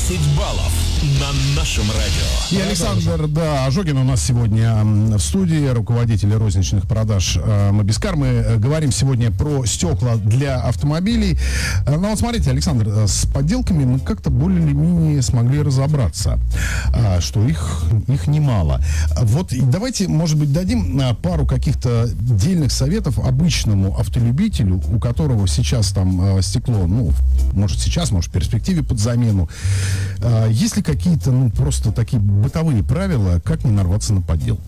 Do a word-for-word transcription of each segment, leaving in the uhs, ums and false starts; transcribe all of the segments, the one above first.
десять баллов на нашем радио. И Александр, да, Ожогин у нас сегодня в студии, руководитель розничных продаж э, Мобискар. Мы говорим сегодня про стекла для автомобилей. Ну вот смотрите, Александр, с подделками мы как-то более или менее смогли разобраться, э, что их, их немало. Вот давайте, может быть, дадим пару каких-то дельных советов обычному автолюбителю, у которого сейчас там э, стекло, ну, может сейчас, может в перспективе под замену. Э, есть ли какие-то, ну, просто такие бытовые правила, как не нарваться на подделку?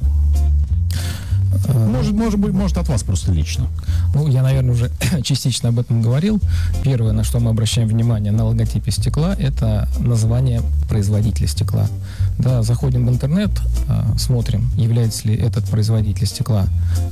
Может, может быть, может, от вас просто лично. Ну, я, наверное, уже частично об этом говорил. Первое, на что мы обращаем внимание на логотипе стекла, это название производителя стекла. Да, заходим в интернет, смотрим, является ли этот производитель стекла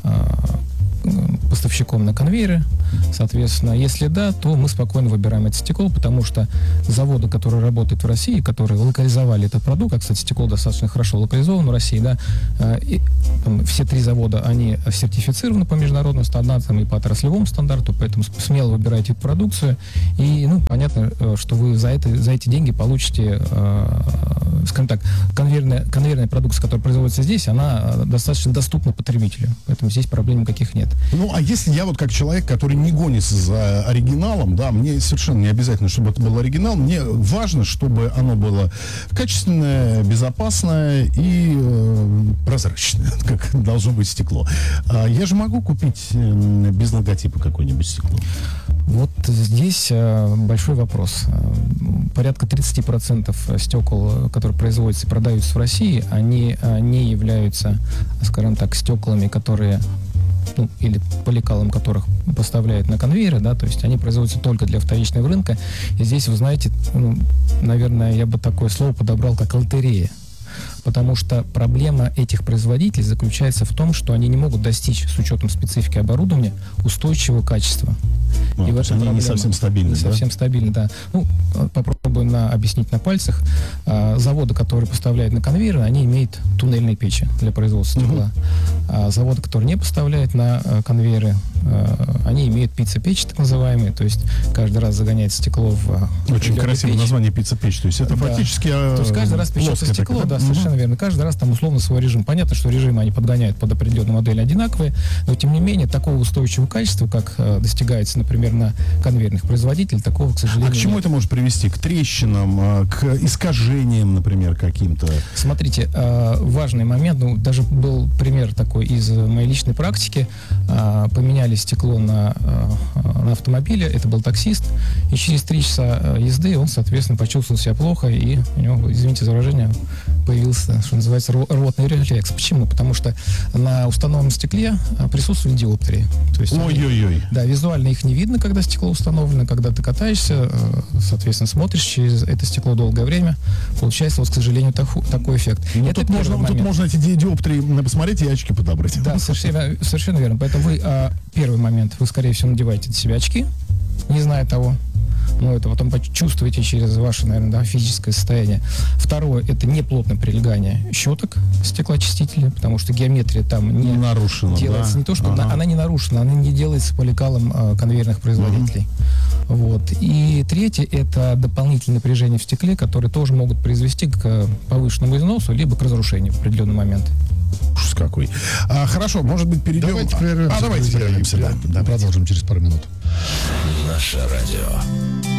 поставщиком на конвейере. Соответственно, если да, то мы спокойно выбираем это стекло, потому что заводы, которые работают в России, которые локализовали этот продукт, а, кстати, стекло достаточно хорошо локализовано в России, да, и, там, все три завода, они сертифицированы по международным стандартам и по отраслевому стандарту, поэтому смело выбирайте эту продукцию, и, ну, понятно, что вы за, это, за эти деньги получите, э, скажем так, конвейерная, конвейерная продукция, которая производится здесь, она достаточно доступна потребителю, поэтому здесь проблем никаких нет. Ну, а если я вот как человек, который не гонится за оригиналом, да, мне совершенно не обязательно, чтобы это был оригинал, мне важно, чтобы оно было качественное, безопасное и э, прозрачное, как должно быть стекло. А я же могу купить э, без логотипа какое-нибудь стекло? Вот здесь э, большой вопрос. Порядка тридцать процентов стекол, которые производятся и продаются в России, они э, не являются, скажем так, стеклами, которые... Ну, или поликалом которых поставляют на конвейеры, да, то есть они производятся только для вторичного рынка. И здесь, вы знаете, ну, наверное, я бы такое слово подобрал, как лотерея. Потому что проблема этих производителей заключается в том, что они не могут достичь, с учетом специфики оборудования, устойчивого качества. А, и в этом они не совсем стабильны, не да? совсем стабильны, да. Ну, попробуем на, объяснить на пальцах. А, заводы, которые поставляют на конвейеры, они имеют туннельные печи для производства стекла. Uh-huh. А заводы, которые не поставляют на а, конвейеры, а, они имеют пицца-печи, так называемые, то есть каждый раз загоняется стекло в а, очень красивое печь. Название пицца-печь, то есть это да. фактически а, то есть каждый раз печется стекло, да, совершенно uh-huh. верно. Каждый раз там условно свой режим. Понятно, что режимы они подгоняют под определенную модель одинаковые, но тем не менее такого устойчивого качества, как э, достигается, например, на конвейерных производителей, такого, к сожалению, А к чему нет. это может привести? К трещинам, к искажениям, например, каким-то? Смотрите, э, важный момент, ну, даже был пример такой из моей личной практики. Э, поменяли стекло на, э, на автомобиле, это был таксист, и через три часа езды он, соответственно, почувствовал себя плохо, и у него, извините за выражение, появился, что называется, рвотный рефлекс. Почему? Потому что на установленном стекле присутствуют диоптрии. То есть Ой-ой-ой. Они, да, визуально их не видно, когда стекло установлено, когда ты катаешься, соответственно, смотришь через это стекло долгое время, получается, вот, к сожалению, так, такой эффект. Ну, это тут, можно, тут можно эти диоптрии посмотреть и очки подобрать. Да, совершенно, совершенно верно. Поэтому вы, а, первый момент, вы, скорее всего, надеваете на себя очки, не зная того. Ну, это потом почувствуете через ваше, наверное, да, физическое состояние. Второе, это неплотное прилегание щеток стеклоочистителя, потому что геометрия там не нарушена, делается. Да? Не то, что ага. она, она не нарушена, она не делается по лекалам а, конвейерных производителей. Uh-huh. Вот. И третье, это дополнительное напряжение в стекле, которые тоже могут произвести к повышенному износу, либо к разрушению в определенный момент. Ужас какой. А, хорошо, может быть, перейдем... Давайте прервемся. А, давайте прервемся, да. Продолжим через пару минут. Наше радио.